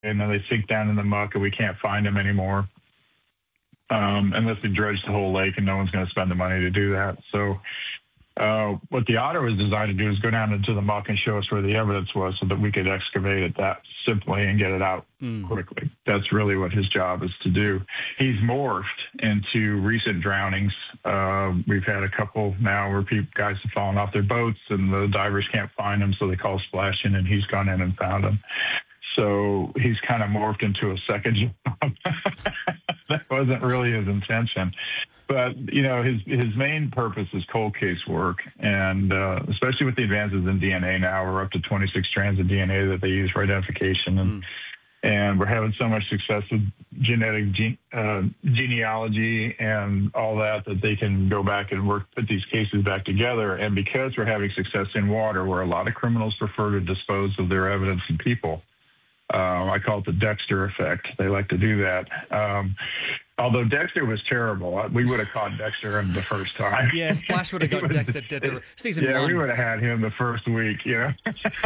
and then they sink down in the muck, and we can't find them anymore unless they dredge the whole lake, and no one's going to spend the money to do that. So what the otter was designed to do is go down into the muck and show us where the evidence was so that we could excavate it that simply and get it out quickly. That's really what his job is to do. He's morphed into recent drownings. We've had a couple now where guys have fallen off their boats and the divers can't find them, so they call splashing, and he's gone in and found them. So he's kind of morphed into a second job. That wasn't really his intention. But, you know, his main purpose is cold case work. And especially with the advances in DNA now, we're up to 26 strands of DNA that they use for identification. And we're having so much success with genetic genealogy and all that they can go back and put these cases back together. And because we're having success in water, where a lot of criminals prefer to dispose of their evidence in people, I call it the Dexter effect. They like to do that. Although Dexter was terrible, we would have caught Dexter in the first time. Yeah, Splash would have got Dexter dead season 1. Yeah, we would have had him the first week, you know.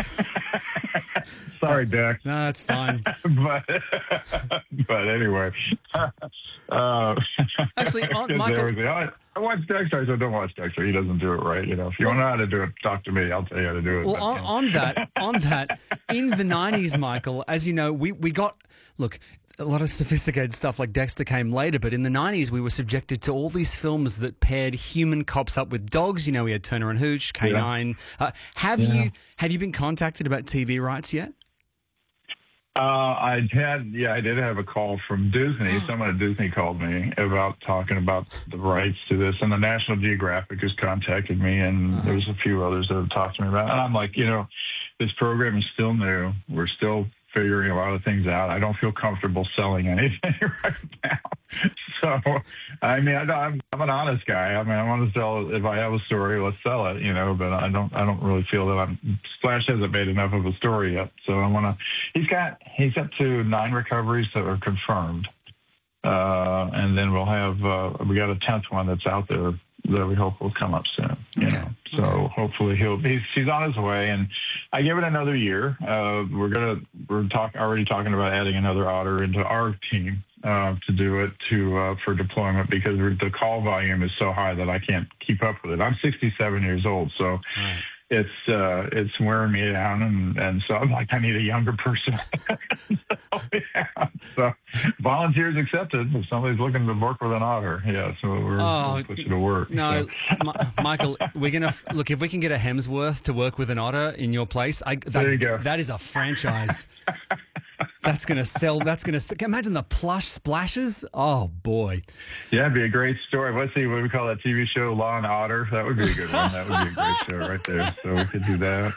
Sorry, Dex. No, that's fine. but anyway. Actually, Michael... I watch Dexter. I said, don't watch Dexter. He doesn't do it right. You know, if you want to know how to do it, talk to me. I'll tell you how to do it. Well, on that, in the 90s, Michael, as you know, we got, look, a lot of sophisticated stuff like Dexter came later, but in the 90s, we were subjected to all these films that paired human cops up with dogs. You know, we had Turner and Hooch, K9. Yeah. Have you been contacted about TV rights yet? I did have a call from Disney. Someone at Disney called me about talking about the rights to this, and the National Geographic has contacted me, and there's a few others that have talked to me about it. And I'm like, you know, this program is still new. We're still figuring a lot of things out. I don't feel comfortable selling anything right now. So, I mean, I'm an honest guy. I mean, I want to sell. If I have a story, let's sell it, you know. But I don't really feel that Splash hasn't made enough of a story yet. So I want to. He's up to 9 recoveries that are confirmed, and then we'll have we got a 10th one that's out there that we hope will come up soon. You know, so hopefully he's on his way, and I give it another year. We're already talking about adding another otter into our team to do it for deployment, because the call volume is so high that I can't keep up with it. I'm 67 years old, so. It's wearing me down, and so I'm like, I need a younger person. So volunteers accepted. If somebody's looking to work with an otter, so we're put you to work. No, so. Michael, we're gonna look if we can get a Hemsworth to work with an otter in your place. There you go. That is a franchise. That's going to sell. Imagine the plush splashes. Oh, boy. Yeah, it'd be a great story. Let's see what we call that TV show, Law and Otter. That would be a good one. That would be a great show right there. So we could do that.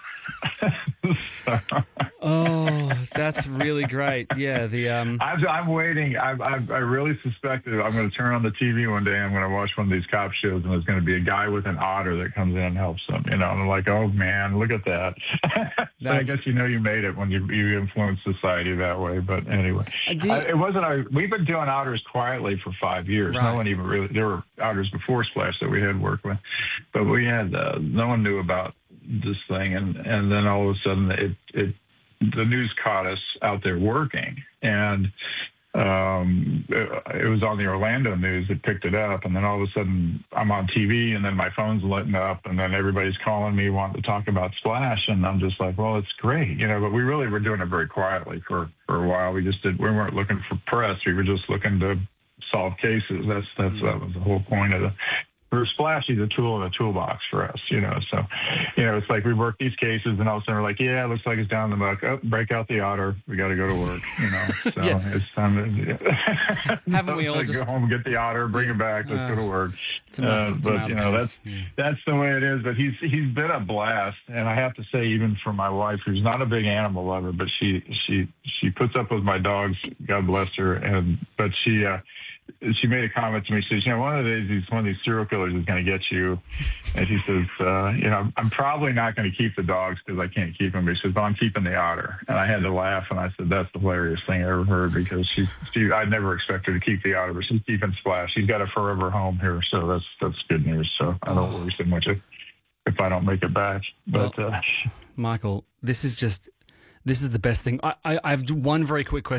Oh, that's really great. Yeah, I'm waiting. I really suspected I'm going to turn on the TV one day. I'm going to watch one of these cop shows, and there's going to be a guy with an otter that comes in and helps them. You know, and I'm like, oh man, look at that. But I guess you made it when you influence society that way. But anyway, it wasn't. We've been doing otters quietly for 5 years. Right. No one even really. There were otters before Splash that we had worked with, but we had no one knew about this thing, and then all of a sudden the news caught us out there working, and it was on the Orlando news that picked it up, and then all of a sudden I'm on TV, and then my phone's lighting up, and then everybody's calling me wanting to talk about Splash, and I'm just like, well, it's great, but we really were doing it very quietly for a while. We weren't looking for press. We were just looking to solve cases. That was the whole point of for Splash, he's a tool in a toolbox for us, So, it's like we work these cases, and all of a sudden we're like, yeah, it looks like it's down the muck. Oh, break out the otter. We got to go to work, So it's time to haven't we all just go home, get the otter, bring it back, let's go to work. That's the way it is. But he's been a blast, and I have to say, even for my wife, who's not a big animal lover, but she puts up with my dogs. God bless her, but she made a comment to me. She says, one of the days one of these serial killers is going to get you. And she says, I'm probably not going to keep the dogs because I can't keep them. But she says, I'm keeping the otter. And I had to laugh, and I said, that's the hilarious thing I ever heard, because I never expected her to keep the otter, but she's keeping Splash. She's got a forever home here, so that's good news. So I don't worry so much if I don't make it back. But Michael, this This is the best thing. I have one very quick question.